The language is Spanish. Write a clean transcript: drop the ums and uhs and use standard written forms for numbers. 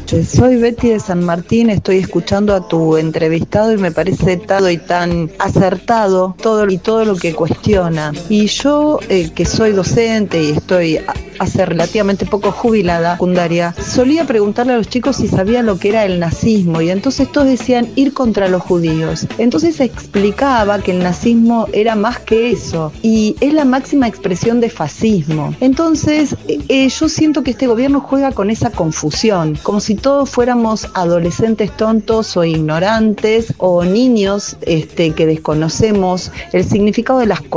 Soy Betty de San Martín, estoy escuchando a tu entrevistado y me parece tan acertado todo lo que cuestiona. Y yo, que soy docente y estoy hace relativamente poco jubilada, secundaria, solía preguntarle a los chicos si sabían lo que era el nazismo y entonces todos decían ir contra los judíos. Entonces explicaba que el nazismo era más que eso y es la máxima expresión de fascismo. Entonces yo siento que este gobierno juega con esa confusión, como si todos fuéramos adolescentes tontos o ignorantes o niños que desconocemos el significado de las cosas.